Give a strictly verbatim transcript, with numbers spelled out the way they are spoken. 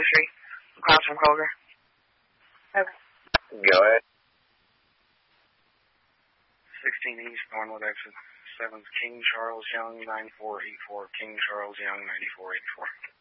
Street. Across from Kroger. Okay. Go ahead. sixteen East, Norwood exit. seven's King Charles Young, nine four eight four. King Charles Young, nine four eight four.